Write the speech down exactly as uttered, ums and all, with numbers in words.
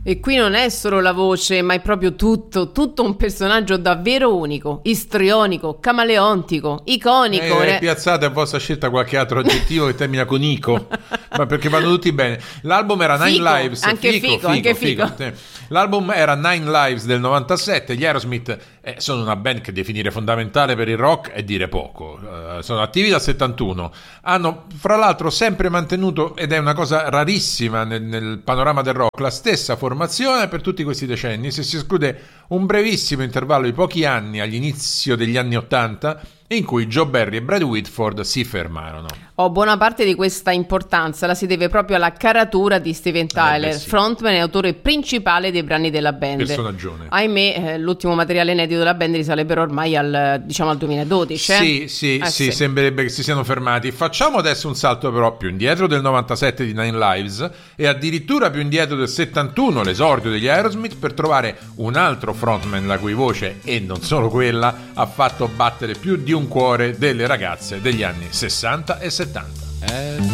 E qui non è solo la voce, ma è proprio tutto, tutto un personaggio davvero unico, istrionico, camaleontico, iconico. Eh, piazzate a vostra scelta qualche altro aggettivo che termina con ico, ma perché vanno tutti bene. L'album era Nine Fico, Lives, anche fico, fico, fico, anche fico. fico. Eh. L'album era Nine Lives del novantasette. Gli Aerosmith eh, sono una band che definire fondamentale per il rock è dire poco. Uh, sono attivi dal settantuno. Hanno fra l'altro sempre mantenuto, ed è una cosa rarissima nel, nel panorama del rock, la stessa formazione per tutti questi decenni, se si esclude un brevissimo intervallo di pochi anni all'inizio degli anni ottanta in cui Joe Perry e Brad Whitford si fermarono. Oh, buona parte di questa importanza la si deve proprio alla caratura di Steven Tyler, eh beh, sì. frontman e autore principale dei brani della band. Personaggione. Ahimè, eh, l'ultimo materiale inedito della band risale però ormai al, diciamo, al duemiladodici. Sì, eh? sì, eh, sì, sì, sembrerebbe che si siano fermati. Facciamo adesso un salto però più indietro del novantasette di Nine Lives e addirittura più indietro del settantuno, l'esordio degli Aerosmith, per trovare un altro frontman la cui voce, e non solo quella, ha fatto battere più di un cuore delle ragazze degli anni sessanta e settanta.